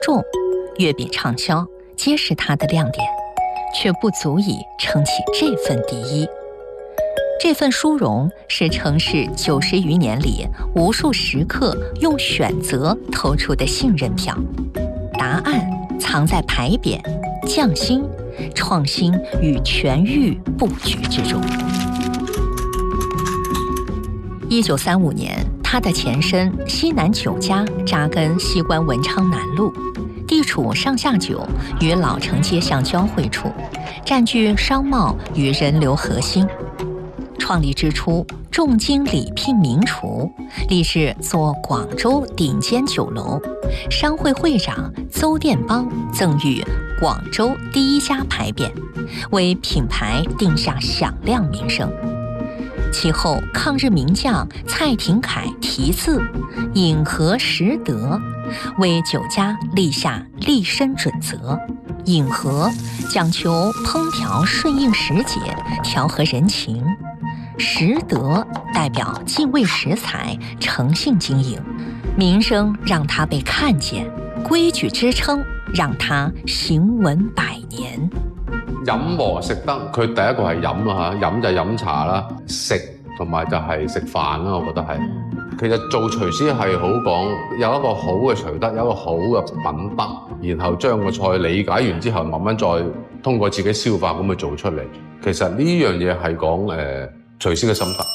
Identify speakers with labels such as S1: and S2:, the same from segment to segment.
S1: 重，月饼畅销，皆是它的亮点，却不足以撑起这份第一。这份殊荣是城市90余年里无数食客用选择投出的信任票。答案藏在牌匾、匠心、创新与全域布局之中。1935年，它的前身西南酒家扎根西关文昌南路，地处上下九与老城街巷交汇处，占据商贸与人流核心。创立之初，重金礼聘名厨，立志做广州顶尖酒楼。商会会长邹殿邦赠予广州第1家牌匾，为品牌定下响亮名声。其后，抗日名将蔡廷锴题字“饮和食德”，为酒家立下立身准则。饮和讲求烹调顺应时节，调和人情；食德代表敬畏食材，诚信经营。名声让他被看见，规矩支撑让他行稳100年。
S2: 飲和食得，佢第一個係飲啦嚇，飲就係飲茶啦，食同埋就係食飯啦，我覺得係。其實做廚師係好講有一個好嘅廚德，有一個好嘅品德，然後將個菜理解完之後，慢慢再通過自己消化咁去做出嚟。其實呢樣嘢係講廚師嘅心法。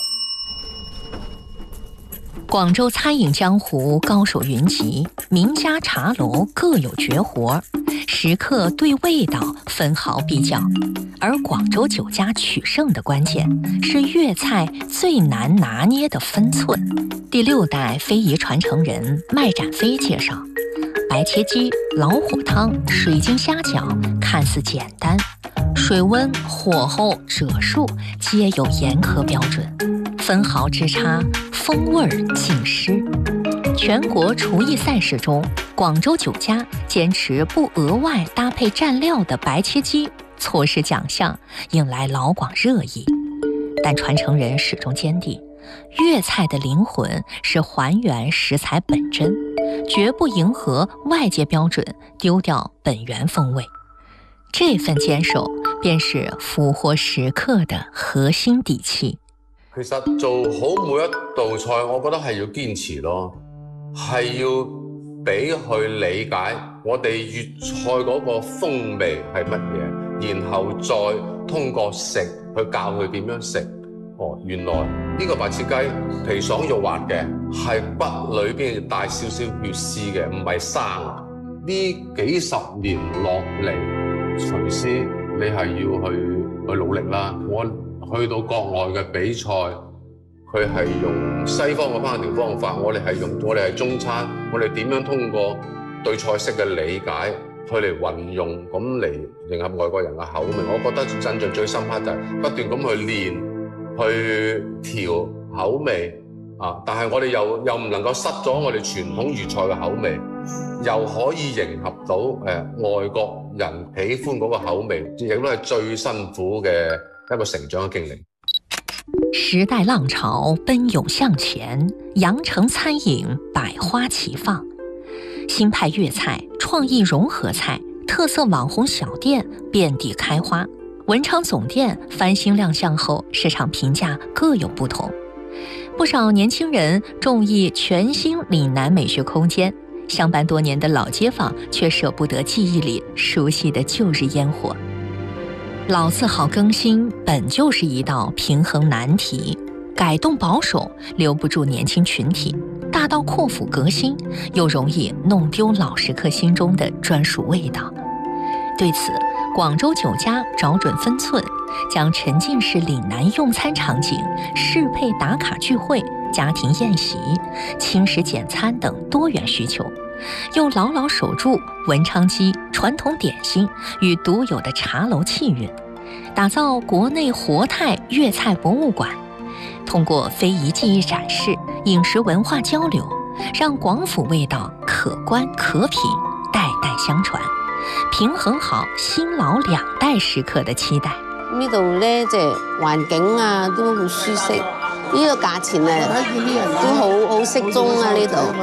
S1: 廣州餐飲江湖高手雲集，名家茶樓各有絕活，食客對味道分毫必較。而廣州酒家取勝的關鍵是粵菜最難拿捏的分寸。第6代非遺傳承人麥展飛介紹，白切雞、老虎湯、水晶蝦餃看似簡單，水溫、火候、褶數皆有嚴苛標準，分毫之差，風味盡失。全國廚藝賽事中，廣州酒家堅持不額外搭配蘸料的白切雞錯失獎項，引來老廣熱議。但傳承人始終堅定，粵菜的靈魂是還原食材本真，絕不迎合外界標準，丟掉本源風味。這份堅守，便是俘獲食客的核心底氣。
S2: 其實做好每一道菜，我覺得係要堅持咯，係要俾佢理解我哋粵菜嗰個風味係乜嘢，然後再通過食去教佢點樣食。哦，原來呢個白切雞皮爽肉滑嘅，係骨裏邊帶少少血絲嘅，唔係生。呢幾十年落嚟，廚師你係要去努力啦。我去到國外嘅比賽，佢係用西方嘅烹調方法，我哋係中餐，我哋點樣通過對菜式嘅理解，去嚟運用，咁嚟迎合外國人嘅口味。我覺得印象最深刻就係不斷咁去練，去調口味啊！但係我哋又唔能夠失咗我哋傳統粵菜嘅口味，又可以迎合到外國人喜歡嗰個口味，亦都係最辛苦嘅一個成長嘅經歷。
S1: 時代浪潮奔湧向前，羊城餐飲百花齊放，新派粵菜、創意融合菜、特色網紅小店遍地開花。文昌總店翻新亮相後，市場評價各有不同。不少年輕人中意全新嶺南美學空間，相伴多年的老街坊卻捨不得記憶裡熟悉的舊日煙火。老字號更新本就是一道平衡難題，改動保守留不住年輕群體，大刀闊斧革新又容易弄丟老食客心中的專屬味道。對此，廣州酒家找準分寸，將沉浸式嶺南用餐場景適配打卡聚會、家庭宴席、輕食簡餐等多元需求，又牢牢守住文昌雞、傳統點心與獨有的茶樓氣韻，打造國內活態粵菜博物館。通過非遺技藝展示、飲食文化交流，讓廣府味道可觀可品，代代相傳，平衡好新老兩代食客的期待。
S3: 呢度呢，即係環境啊都好舒適，呢個價錢啊都好適中啊呢度。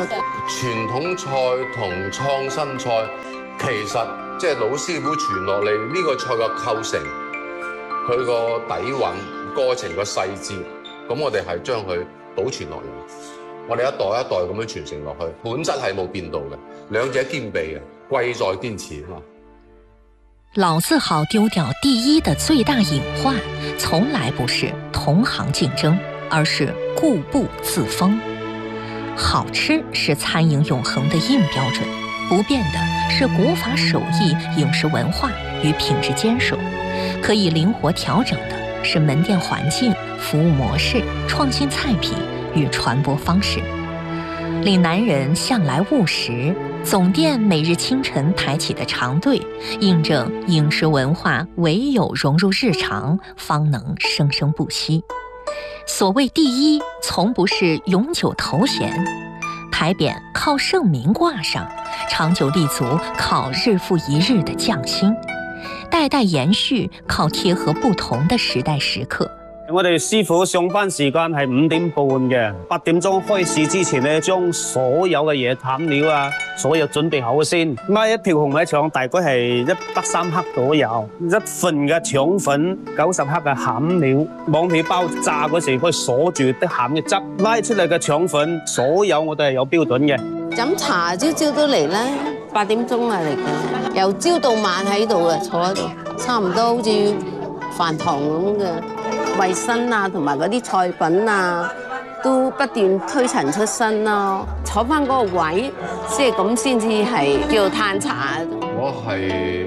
S2: 傳統菜同創新菜，其實即係老師傅傳落嚟呢個菜嘅構成，佢個底蘊、過程個細節，咁我哋係將佢保存落嚟，我哋一代一代咁樣傳承落去，本質係冇變到嘅，兩者兼備嘅，貴在堅持嘛。
S1: 老字號丟掉第一的最大隱患，從來不是同行競爭，而是固步自封。好吃是餐飲永恆的硬標準，不變的是古法手藝、飲食文化與品質堅守。可以靈活調整的是門店環境、服務模式、創新菜品與傳播方式。嶺南人向來務實，總店每日清晨排起的長隊，印證飲食文化唯有融入日常，方能生生不息。所謂第一，從不是永久頭銜，牌匾靠盛名掛上，長久立足靠日復一日的匠心，代代延續靠貼合不同的時代時刻。
S4: 我哋師傅上班時間係5點半嘅，8點鐘開始之前咧，將所有嘅嘢餡料啊，所有準備好先。咁一條紅米腸大概係130克左右，一份嘅腸粉90克嘅餡料，網皮包炸嗰時可以鎖住啲餡嘅汁，拉出嚟嘅腸粉，所有我哋係有標準嘅。
S3: 飲茶朝朝都嚟啦，8點鐘啊嚟嘅，由朝到晚喺度啊，坐喺度，差唔多好似飯堂咁嘅。衛生啊，同埋嗰啲菜品啊，都不斷推陳出新咯。坐翻嗰個位，即係咁先至係叫做嘆茶。
S2: 我係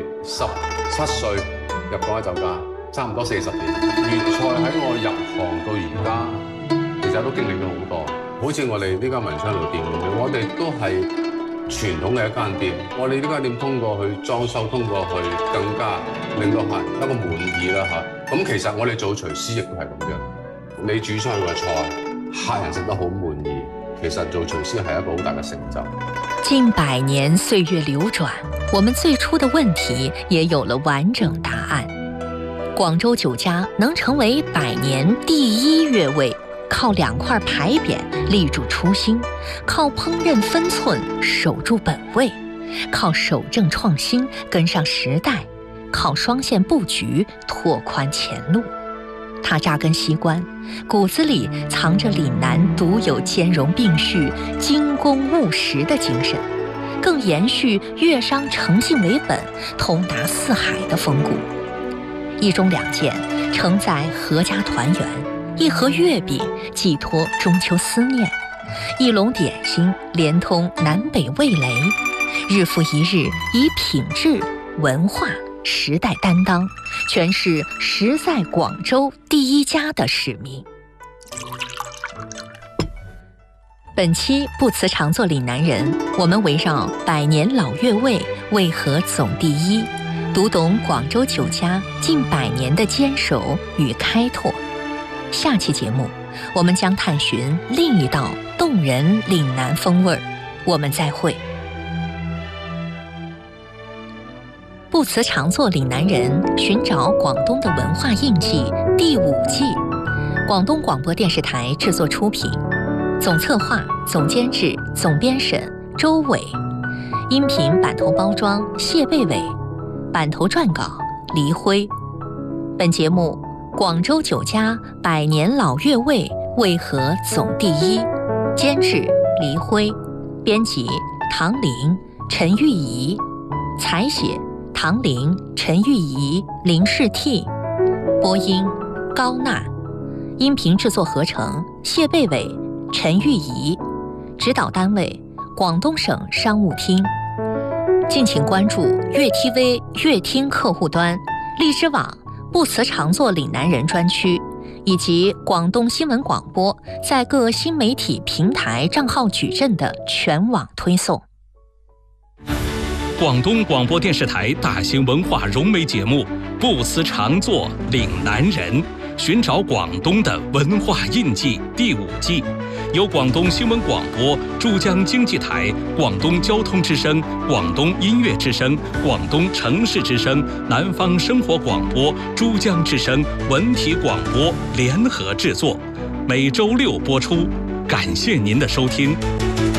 S2: 17歲入港嘅酒家，差唔多40年。粵菜喺我入行到而家，其實都經歷咗好多。好似我哋呢間文昌路店咁樣，我哋都係傳統嘅一間店。我哋呢間店通過去裝修，通過去更加令到客人一個滿意啦嚇。咁其實我哋做廚師亦都係咁樣，你煮出嚟嘅菜，客人食得好滿意，其實做廚師係一個好大嘅成就。
S1: 近100年歲月流轉，我們最初的問題也有了完整答案。廣州酒家能成為100年第一粵味，靠2塊牌匾立住初心，靠烹飪分寸守住本味，靠守正創新跟上時代，靠雙線佈局拓寬前路。它扎根西關，骨子裡藏着嶺南獨有兼容並蓄、精工務實的精神，更延續粵商誠信為本、通達四海的風骨。一盅2件，承載闔家團圓；一盒月餅，寄託中秋思念；一籠點心，連通南北味蕾。日復一日，以品質、文化、時代擔當，全是實在廣州第一家的使命。本期不辭常作嶺南人，我們圍繞100年老粵味為何總第一，讀懂廣州酒家近100年的堅守與開拓。下期節目，我們將探尋另一道動人嶺南風味。我們再會。不辭常作嶺南人，尋找廣東的文化印記第5季，廣東廣播電視台製作出品，總策劃、總監製、總編審周偉，音頻版頭包裝謝貝偉，版頭撰稿黎輝。本節目廣州酒家100年老粵味為何總第一，監製黎輝，編輯唐玲、陳玉儀，採寫唐玲、陳玉儀、林世替，播音高娜，音頻製作合成謝貝偉、陳玉儀，指導單位廣東省商務廳。敬請關注粵 TV 粵聽客戶端、荔枝網不辭常作嶺南人專區，以及廣東新聞廣播在各新媒體平台賬號矩陣的全網推送。
S5: 廣東廣播電視台大型文化融媒節目《不辭常作嶺南人》，尋找廣東的文化印記第5季，由廣東新聞廣播、珠江經濟台、廣東交通之聲、廣東音樂之聲、廣東城市之聲、南方生活廣播、珠江之聲文體廣播聯合製作，每週6播出。感謝您的收聽。